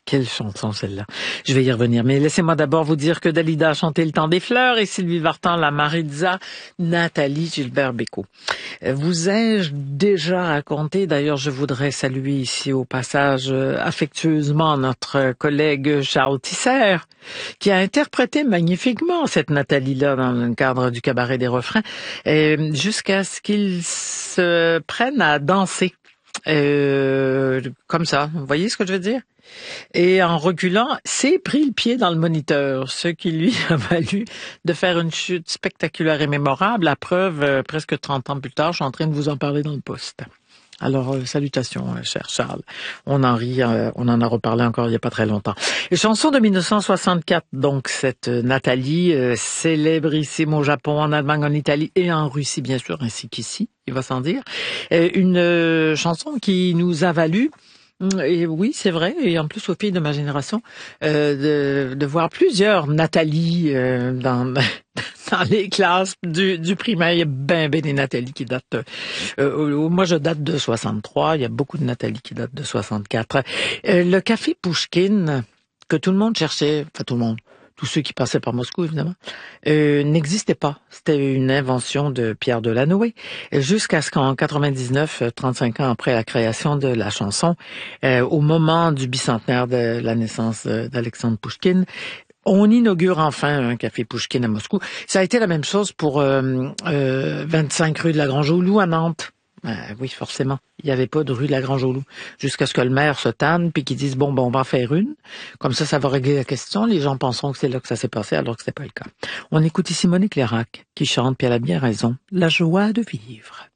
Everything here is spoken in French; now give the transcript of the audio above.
Quelle chanson celle-là. Je vais y revenir. Mais laissez-moi d'abord vous dire que Dalida a chanté Le temps des fleurs et Sylvie Vartan, la Maritza, Nathalie Gilbert-Bécaud. Vous ai-je déjà raconté, d'ailleurs je voudrais saluer ici au passage affectueusement notre collègue Charles Tisser, qui a interprété magnifiquement cette Nathalie-là dans le cadre du cabaret des refrains, jusqu'à ce qu'il se prenne à danser. Comme ça, vous voyez ce que je veux dire? Et en reculant, s'est pris le pied dans le moniteur, ce qui lui a valu de faire une chute spectaculaire et mémorable. À preuve, presque 30 ans plus tard, je suis en train de vous en parler dans le poste. Alors, salutations, cher Charles. On en rit, on en a reparlé encore il n'y a pas très longtemps. Et chanson de 1964, donc cette Nathalie, célébrissime au Japon, en Allemagne, en Italie et en Russie, bien sûr, ainsi qu'ici, il va sans dire. Une chanson qui nous a valu, et oui, c'est vrai, et en plus aux filles de ma génération, de voir plusieurs Nathalie dans les classes du primaire. Il y a ben des Nathalie qui datent. Moi, je date de 63. Il y a beaucoup de Nathalie qui datent de 64. Le café Pouchkine, que tout le monde cherchait, enfin tout le monde, tous ceux qui passaient par Moscou, évidemment, n'existait pas. C'était une invention de Pierre Delanoë, jusqu'à ce qu'en 99, 35 ans après la création de la chanson, au moment du bicentenaire de la naissance d'Alexandre Pouchkine, on inaugure enfin un café Pouchkine à Moscou. Ça a été la même chose pour 25 rue de la Grange-au-Loup à Nantes. Oui, forcément. Il n'y avait pas de rue de la Grange-au-Loup. Jusqu'à ce que le maire se tanne puis qu'ils disent bon, on va en faire une. Comme ça va régler la question. Les gens penseront que c'est là que ça s'est passé alors que c'est pas le cas. On écoute ici Monique Lérac qui chante, puis elle a bien raison. La joie de vivre.